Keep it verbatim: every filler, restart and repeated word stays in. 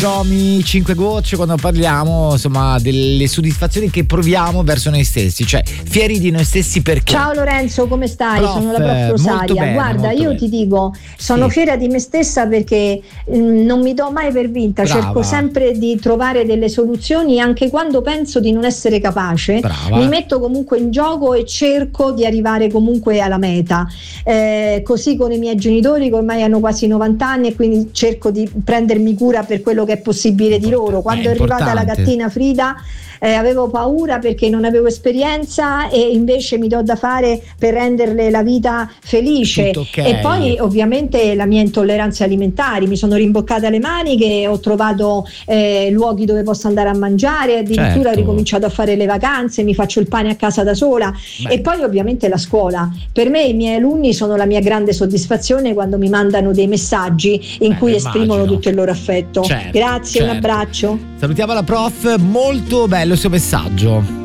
Romy, cinque gocce, quando parliamo insomma delle soddisfazioni che proviamo verso noi stessi, cioè fieri di noi stessi perché. Ciao Lorenzo, come stai? Prof, sono la prof Rosaria. bene, Guarda, io bene. ti dico, sono sì. fiera di me stessa perché mh, non mi do mai per vinta. Brava. Cerco sempre di trovare delle soluzioni anche quando penso di non essere capace. Brava. Mi metto comunque in gioco e cerco di arrivare comunque alla meta. Eh, così con i miei genitori che ormai hanno quasi novanta anni e quindi cerco di prendermi cura per quello che è possibile di loro. Quando è, è arrivata la gattina Frida eh, avevo paura perché non avevo esperienza e invece mi do da fare per renderle la vita felice. Okay. E poi ovviamente la mia intolleranza alimentari, mi sono rimboccata le maniche, ho trovato eh, luoghi dove posso andare a mangiare, addirittura certo. ho ricominciato a fare le vacanze, mi faccio il pane a casa da sola. Beh. E poi ovviamente la scuola. Per me i miei alunni sono la mia grande soddisfazione quando mi mandano dei messaggi in Beh, cui esprimono immagino. tutto il loro affetto. Certo, grazie, certo. un abbraccio. Salutiamo la prof, molto bello il suo messaggio.